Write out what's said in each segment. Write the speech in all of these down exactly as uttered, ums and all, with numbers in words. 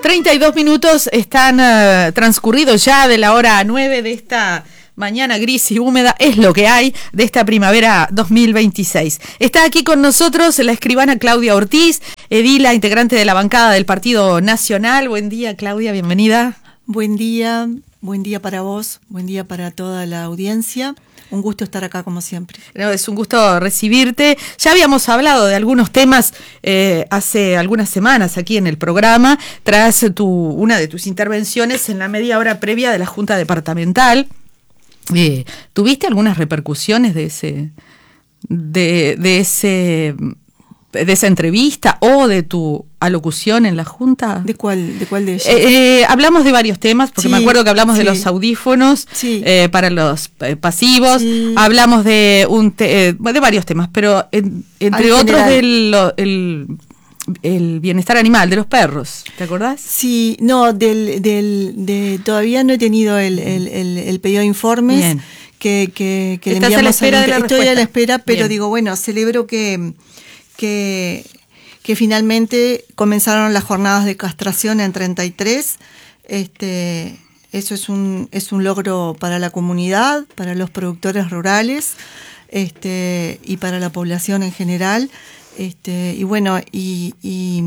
treinta y dos minutos están uh, transcurridos ya de la hora nueve de esta mañana gris y húmeda. Es lo que hay de esta primavera dos mil veintiséis. Está aquí con nosotros la escribana Claudia Ortiz, edila, integrante de la bancada del Partido Nacional. Buen día, Claudia, bienvenida. Buen día, buen día para vos, buen día para toda la audiencia. Un gusto estar acá como siempre. No, es un gusto recibirte. Ya habíamos hablado de algunos temas eh, hace algunas semanas aquí en el programa, tras tu, una de tus intervenciones en la media hora previa de la Junta Departamental. Eh, ¿Tuviste algunas repercusiones de ese, de, de ese, de esa entrevista o de tu alocución en la Junta? ¿De cuál, de cuál de ellas? Eh, eh, hablamos de varios temas, porque sí, me acuerdo que hablamos sí. de los audífonos sí. eh, para los eh, pasivos, sí. hablamos de un te, eh, de varios temas, pero en, entre Al otros del el, el bienestar animal de los perros, ¿te acordás? Sí, no, del, del, de todavía no he tenido el, el, el, el pedido de informes. Bien. que, que, que le ¿Estás a la espera de la Estoy respuesta? a la espera, pero Bien. digo, bueno, celebro que que que finalmente comenzaron las jornadas de castración en treinta y tres. Este, eso es un es un logro para la comunidad, para los productores rurales, este, y para la población en general. Este, y bueno, y, y,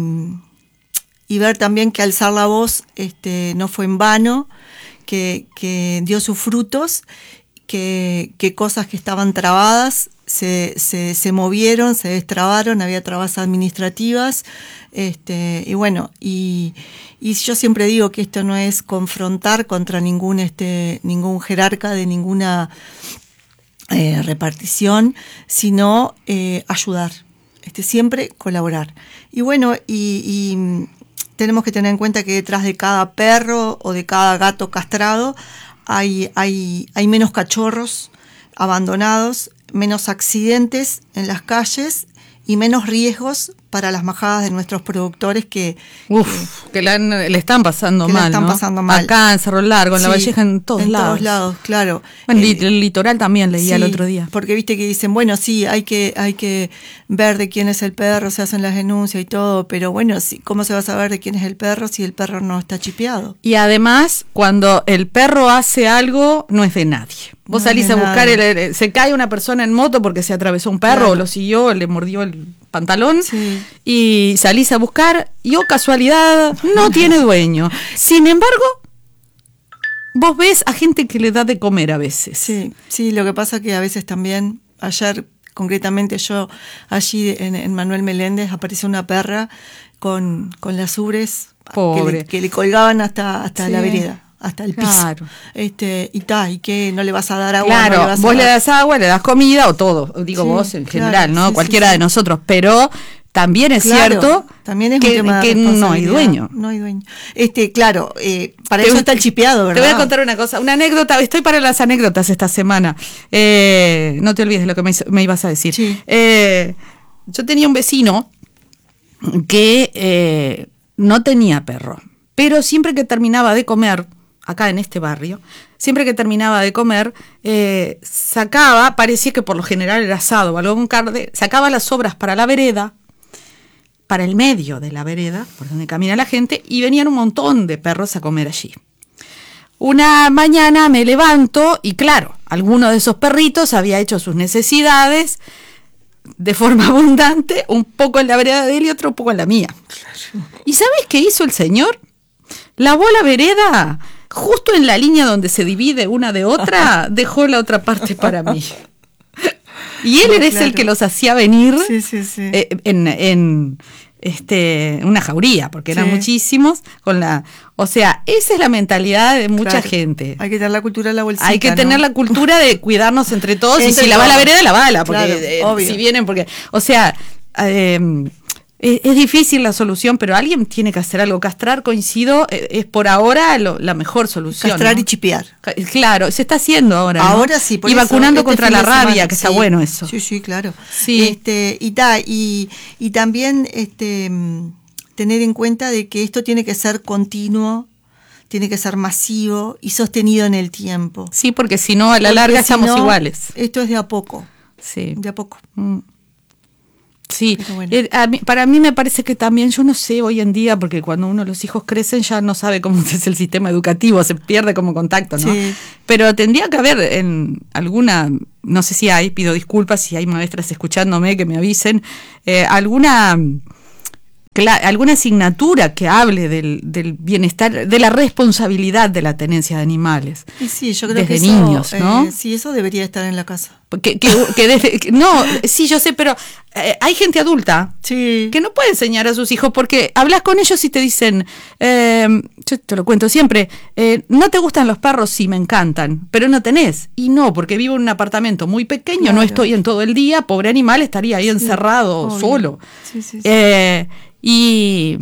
y ver también que alzar la voz este, no fue en vano, que, que dio sus frutos, que, que cosas que estaban trabadas se, se, se movieron, se destrabaron, había trabas administrativas, este, y bueno, y, y yo siempre digo que esto no es confrontar contra ningún, este, ningún jerarca de ninguna eh, repartición, sino eh, ayudar, este, siempre colaborar. Y bueno, y, y tenemos que tener en cuenta que detrás de cada perro o de cada gato castrado hay, hay, hay menos cachorros abandonados, menos accidentes en las calles y menos riesgos para las majadas de nuestros productores que Uf, que, que la, le están pasando que mal, la están ¿no? pasando mal. Acá en Cerro Largo, en sí, La Valleja, en todos en lados. En todos lados, claro. Bueno, eh, el litoral también leía sí, el otro día. Porque viste que dicen, bueno, sí, hay que hay que ver de quién es el perro, se hacen las denuncias y todo, pero bueno, sí, ¿cómo se va a saber de quién es el perro si el perro no está chipeado? Y además, cuando el perro hace algo, no es de nadie. Vos no salís a buscar, el, el, el, se cae una persona en moto porque se atravesó un perro, claro. o lo siguió, le mordió el pantalón, sí. y salís a buscar, y oh casualidad, no tiene dueño. Sin embargo, vos ves a gente que le da de comer a veces. Sí, sí, lo que pasa que a veces también, ayer concretamente yo, allí en, en Manuel Meléndez, apareció una perra con, con las ubres que le, que le colgaban hasta, hasta sí. la vereda. Hasta el piso. Claro. Este, y ta, y que no le vas a dar agua. Claro, no le vas vos a le dar... das agua, le das comida o todo. Digo sí, vos en claro, general, ¿no? Sí, Cualquiera sí, de sí. nosotros, pero también es claro, cierto también es que, un tema que de no hay dueño. No hay dueño. Este, claro, eh, para te, eso está el chipeado, ¿verdad? Te voy a contar una cosa, una anécdota. Estoy para las anécdotas esta semana. Eh, no te olvides de lo que me, me ibas a decir. Sí. Eh, yo tenía un vecino que eh, no tenía perro, pero siempre que terminaba de comer, acá en este barrio, siempre que terminaba de comer, eh, sacaba, parecía que por lo general era asado o algún carne, sacaba las sobras para la vereda, para el medio de la vereda, por donde camina la gente, y venían un montón de perros a comer allí. Una mañana me levanto y claro, alguno de esos perritos había hecho sus necesidades de forma abundante, un poco en la vereda de él y otro un poco en la mía. ¿Y sabes qué hizo el señor? Lavó la vereda justo en la línea donde se divide una de otra, dejó la otra parte para mí. Y él es claro. el que los hacía venir sí, sí, sí. Eh, en, en este, una jauría, porque eran sí. muchísimos. Con la, o sea, esa es la mentalidad de mucha claro. gente. Hay que tener la cultura de la bolsita. Hay que ¿no? tener la cultura de cuidarnos entre todos. entre y si la va a la vereda, la bala. Porque claro, eh, si vienen, porque, o sea, eh, Es, es difícil la solución, pero alguien tiene que hacer algo. Castrar, coincido, es, es por ahora lo, la mejor solución. Castrar, ¿no? Y chipear. Claro, se está haciendo ahora. Ahora ¿no? sí. Por y eso, vacunando este contra la rabia, semana, que sí, está bueno eso. Sí, sí, claro. Sí. Este, y, ta, y, y también este, tener en cuenta de que esto tiene que ser continuo, tiene que ser masivo y sostenido en el tiempo. Sí, porque si no, a la porque larga si estamos no, iguales. Esto es de a poco. Sí. De a poco. Mm. Sí, bueno. eh, a mí, para mí me parece que también, yo no sé hoy en día, porque cuando uno los hijos crecen ya no sabe cómo es el sistema educativo, se pierde como contacto, ¿no? Sí. Pero tendría que haber en alguna, no sé si hay, pido disculpas si hay maestras escuchándome que me avisen, eh, alguna... alguna asignatura que hable del, del bienestar, de la responsabilidad de la tenencia de animales. Y sí, yo creo desde que eso, niños, ¿no? Eh, sí, eso debería estar en la casa. Que, que, que desde, que, no, sí, yo sé, pero eh, hay gente adulta sí. que no puede enseñar a sus hijos porque hablas con ellos y te dicen, eh, yo te lo cuento siempre, eh, ¿no te gustan los perros? Sí, me encantan, pero no tenés. Y no, porque vivo en un apartamento muy pequeño, claro. No estoy en todo el día, pobre animal estaría ahí sí, encerrado, obvio. Solo. Sí, sí, sí. Eh, Y,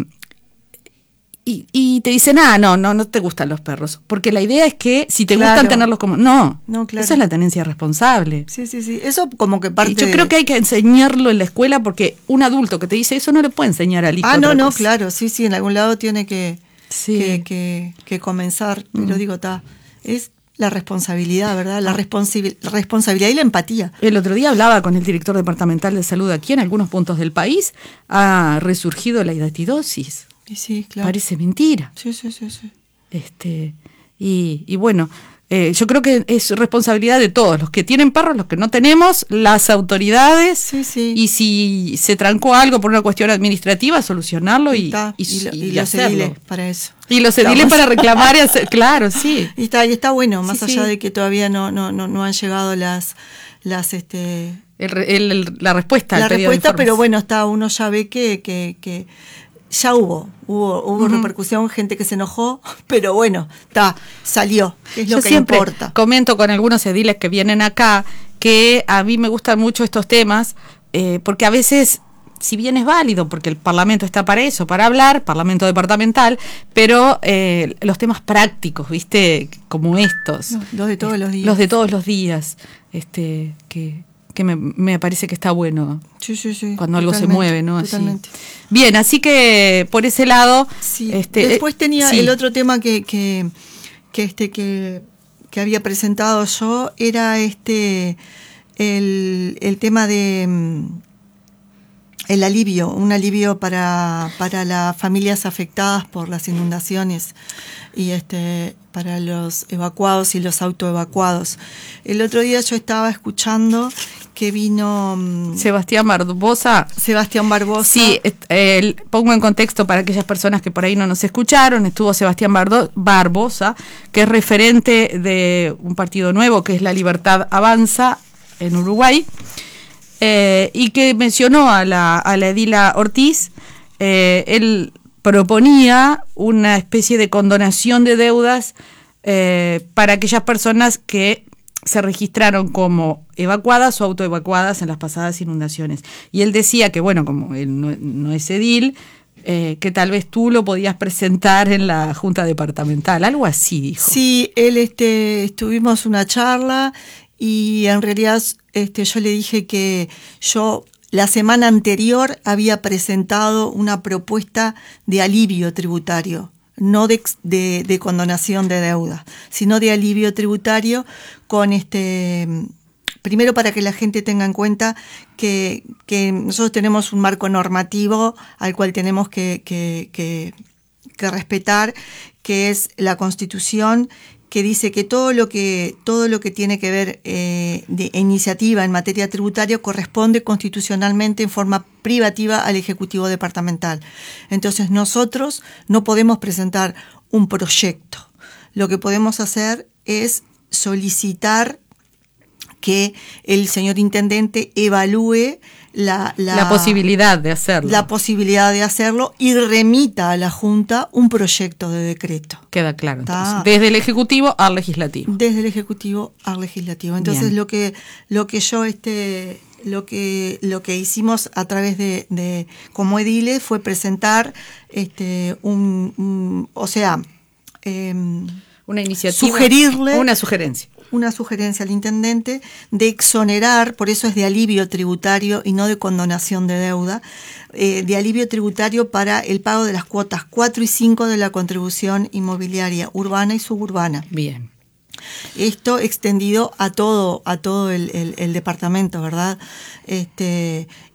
y, y te dicen, ah, no, no, no te gustan los perros. Porque la idea es que si te claro. gustan tenerlos como... No, no claro. Esa es la tenencia responsable. Sí, sí, sí. Eso como que parte y yo de... creo que hay que enseñarlo en la escuela porque un adulto que te dice eso no le puede enseñar al hijo. Ah, no, no, cosa. claro. Sí, sí, en algún lado tiene que, sí. que, que, que comenzar. Pero mm. digo, está, es... la responsabilidad, ¿verdad? La responsi- responsabilidad y la empatía. El otro día hablaba con el director departamental de salud aquí en algunos puntos del país. Ha resurgido la hidatidosis. Y sí, claro. Parece mentira. Sí, sí, sí, sí. Este, y, y bueno, eh, yo creo que es responsabilidad de todos, los que tienen perros, los que no tenemos, las autoridades. Sí, sí. Y si se trancó algo por una cuestión administrativa, solucionarlo y, y, y, y, y, y los ediles para eso. Y los ediles para reclamar y hacer, claro, sí. Y está, y está bueno, más sí, allá sí. de que todavía no, no, no, no han llegado las, las este el, el, el, la respuesta. La respuesta, pero bueno, está, uno ya ve que, que, que ya hubo, hubo, hubo uh-huh. repercusión, gente que se enojó, pero bueno, está, salió, que es lo Yo que siempre importa. Comento con algunos ediles que vienen acá que a mí me gustan mucho estos temas, eh, porque a veces, si bien es válido, porque el Parlamento está para eso, para hablar, Parlamento departamental, pero eh, los temas prácticos, ¿viste? Como estos. Los, los de todos los días. Los de todos los días, este, que, que me, me parece que está bueno. Sí, sí, sí. Cuando algo se mueve, ¿no? Totalmente. Así. Bien, así que por ese lado... Sí. Este, Después tenía sí. el otro tema que, que, que, este, que, que había presentado yo, era este el, el tema de... el alivio, un alivio para, para las familias afectadas por las inundaciones y este para los evacuados y los autoevacuados. El otro día yo estaba escuchando que vino... Sebastián Barbosa. Sebastián Barbosa. Sí, eh, pongo en contexto para aquellas personas que por ahí no nos escucharon, estuvo Sebastián Bardo, Barbosa, que es referente de un partido nuevo, que es La Libertad Avanza, en Uruguay, eh, y que mencionó a la, a la edila Ortiz. Eh, él proponía una especie de condonación de deudas eh, para aquellas personas que se registraron como evacuadas o autoevacuadas en las pasadas inundaciones. Y él decía que, bueno, como él no, no es edil, eh, que tal vez tú lo podías presentar en la Junta Departamental, algo así dijo. Sí, él este, estuvimos una charla y en realidad este, yo le dije que yo la semana anterior había presentado una propuesta de alivio tributario, no de, de, de condonación de deuda, sino de alivio tributario con este, primero para que la gente tenga en cuenta que, que nosotros tenemos un marco normativo al cual tenemos que, que, que, que respetar, que es la Constitución, que dice que todo lo que todo lo que tiene que ver eh, de iniciativa en materia tributaria corresponde constitucionalmente en forma privativa al Ejecutivo Departamental. Entonces nosotros no podemos presentar un proyecto. Lo que podemos hacer es solicitar que el señor intendente evalúe la, la, la posibilidad de hacerlo. La posibilidad de hacerlo y remita a la Junta un proyecto de decreto. Queda claro. Entonces, desde el Ejecutivo al Legislativo. Desde el Ejecutivo al Legislativo. Entonces Bien. lo que lo que yo este lo que lo que hicimos a través de, de como ediles fue presentar este un, un o sea eh, una iniciativa, sugerirle una sugerencia. una sugerencia al intendente de exonerar, por eso es de alivio tributario y no de condonación de deuda, eh, de alivio tributario para el pago de las cuotas cuatro y cinco de la contribución inmobiliaria urbana y suburbana. Bien. Esto extendido a todo, a todo el, el, el departamento, ¿verdad? Este,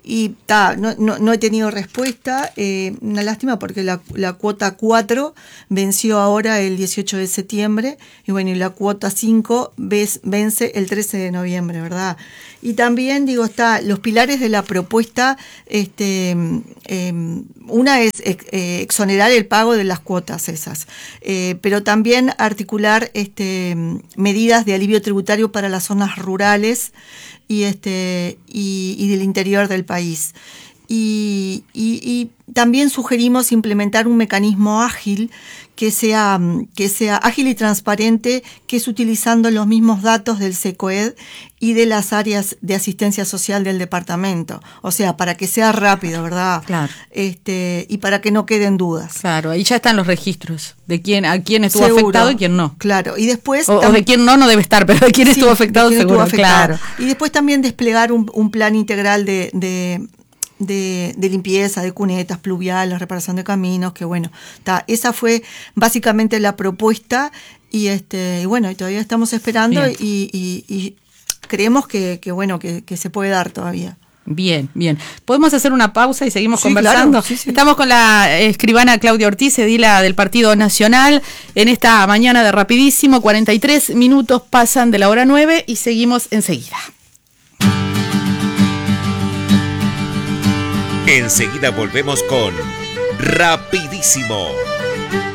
y ta, no, no, no he tenido respuesta, eh, una lástima porque la, la cuota cuatro venció ahora el dieciocho de septiembre, y bueno, y la cuota cinco ves, vence el trece de noviembre, ¿verdad? Y también, digo, está los pilares de la propuesta, este, eh, una es eh, exonerar el pago de las cuotas esas, eh, pero también articular este, medidas de alivio tributario para las zonas rurales y, este, y, y del interior del país. Y, y, y también sugerimos implementar un mecanismo ágil que sea, que sea ágil y transparente, que es utilizando los mismos datos del SECOED y de las áreas de asistencia social del departamento. O sea, para que sea rápido, ¿verdad? Claro. Este, y para que no queden dudas. Claro, ahí ya están los registros de quién, a quién estuvo Seguro, afectado y quién no. Claro, y después... O, o de quién no, no debe estar, pero de quién sí, estuvo afectado de quién seguro, estuvo afectado. Claro. Y después también desplegar un, un plan integral de... de De, de limpieza, de cunetas pluviales, reparación de caminos, que bueno, ta, esa fue básicamente la propuesta, y este y bueno, y todavía estamos esperando y, y, y creemos que, que bueno, que, que se puede dar todavía. Bien, bien. ¿Podemos hacer una pausa y seguimos sí, conversando? Claro, sí, sí. Estamos con la escribana Claudia Ortiz, edila del Partido Nacional, en esta mañana de Rapidísimo. cuarenta y tres minutos pasan de la hora nueve y seguimos enseguida. Enseguida volvemos con Rapidísimo.